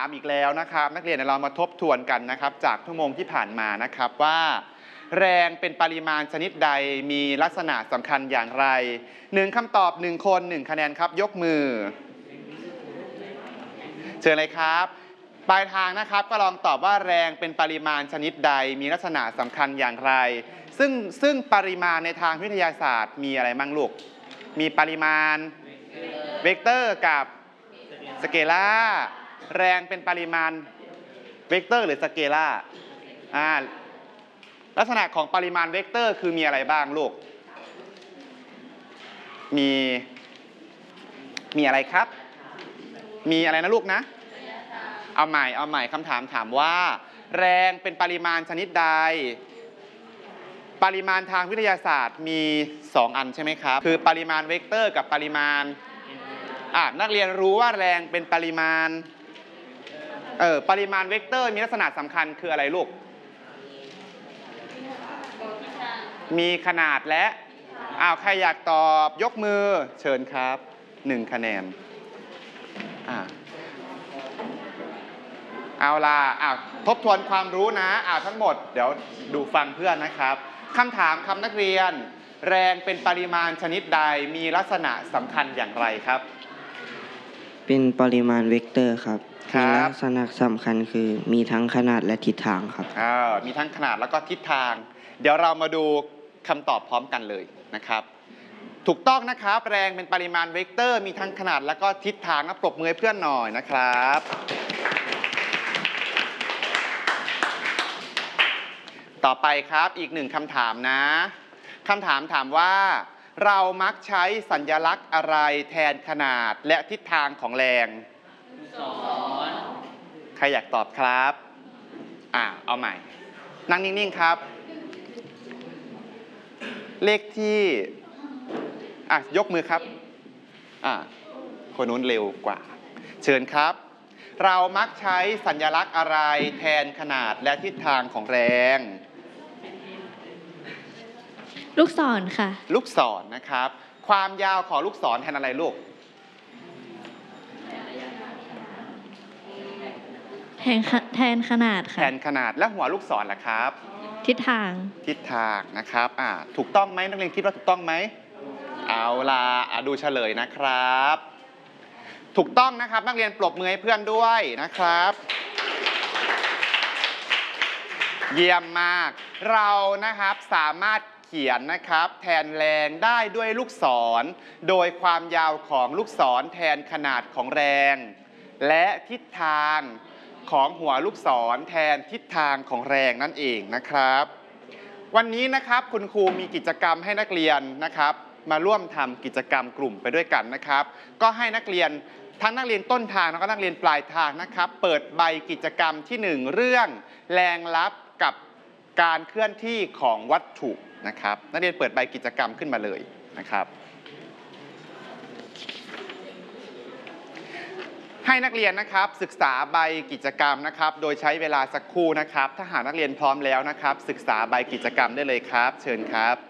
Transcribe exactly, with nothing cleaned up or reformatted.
อีกแล้วนะครับนักเรียนเรามาทบทวนกันนะครับจากชั่วโมงที่ผ่านมานะครับว่าแรงเป็นปริมาณชนิดใดมีลักษณะสำคัญอย่างไรหนึ่งคำตอบหนึ่งคนหนึ่งคะแนนครับยกมือเชิญเลยครับปลายทางนะครับก็ลองตอบว่าแรงเป็นปริมาณชนิดใดมีลักษณะสำคัญอย่างไรซึ่งซึ่งปริมาณในทางวิทยาศาสตร์มีอะไรบ้างลูกมีปริมาณเวกเตอร์กับสเกลาร์แรงเป็นปริมาณเวกเตอร์หรือสเกลาร์อ่าลักษณะของปริมาณเวกเตอร์คือมีอะไรบ้างลูกมีมีอะไรครับมีอะไรนะลูกนะเอาใหม่เอาใหม่คำถามถามว่าแรงเป็นปริมาณชนิดใดปริมาณทางวิทยาศาสตร์มีสองอันใช่ไหมครับคือปริมาณเวกเตอร์กับปริมาณอ่ะนักเรียนรู้ว่าแรงเป็นปริมาณเออปริมาณเวกเตอร์มีลักษณะสำคัญคืออะไรลูกมีขนาดและอ้าวใครอยากตอบยกมือเชิญครับหนึ่งคะแนนอ่าเอาล่ะอ้าวทบทวนความรู้นะอ้าวทั้งหมดเดี๋ยวดูฟังเพื่อนนะครับคำถามคำนักเรียนแรงเป็นปริมาณชนิดใดมีลักษณะสำคัญอย่างไรครับเป็นปริมาณเวกเตอร์ครับมีลักษณะสำคัญคือมีทั้งขนาดและทิศทางครับอ่ามีทั้งขนาดแล้วก็ทิศทางเดี๋ยวเรามาดูคำตอบพร้อมกันเลยนะครับถูกต้องนะครับแรงเป็นปริมาณเวกเตอร์มีทั้งขนาดแล้วก็ทิศทางนะปรบมือให้เพื่อนหน่อยนะครับต่อไปครับอีกหนึ่งคำถามนะคำถามถามว่าเรามักใช้สัญลักษณ์อะไรแทนขนาดและทิศทางของแรงใครอยากตอบครับอ่าเอาใหม่นั่งนิ่งๆครับเลขที่อ่ะยกมือครับอ่าคนนู้นเร็วกว่าเชิญครับเรามักใช้สัญลักษณ์อะไรแทนขนาดและทิศทางของแรงลูกศรค่ะลูกศรนะครับความยาวของลูกศรแทนอะไรลูกแทนแทนขนาดค่ะแทนขนาดและหัวลูกศรล่ะครับทิศทางทิศทางนะครับอ่าถูกต้องไหมนักเรียนคิดว่าถูกต้องไหมเอาล่ะดูเฉลยนะครับถูกต้องนะครับนักเรียนปรบมือให้เพื่อนด้วยนะครับเยี่ยมมากเรานะครับสามารถเขียนนะครับแทนแรงได้ด้วยลูกศรโดยความยาวของลูกศรแทนขนาดของแรงและทิศทางของหัวลูกศรแทนทิศทางของแรงนั่นเองนะครับวันนี้นะครับคุณครูมีกิจกรรมให้นักเรียนนะครับมาร่วมทำกิจกรรมกลุ่มไปด้วยกันนะครับก็ให้นักเรียนทั้งนักเรียนต้นทางแล้วก็นักเรียนปลายทางนะครับเปิดใบกิจกรรมที่หนึ่งเรื่องแรงลับกับการเคลื่อนที่ของวัตถุนะครับนักเรียนเปิดใบกิจกรรมขึ้นมาเลยนะครับให้นักเรียนนะครับศึกษาใบกิจกรรมนะครับโดยใช้เวลาสักครู่นะครับถ้าหากนักเรียนพร้อมแล้วนะครับศึกษาใบกิจกรรมได้เลยครับเชิญครับ